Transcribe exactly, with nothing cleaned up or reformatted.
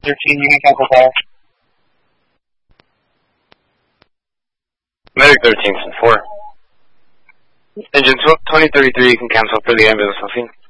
thirteen, you can cancel fire. Medic thirteen, four. Engine twenty thirty-three, you can cancel for the ambulance, I'll see.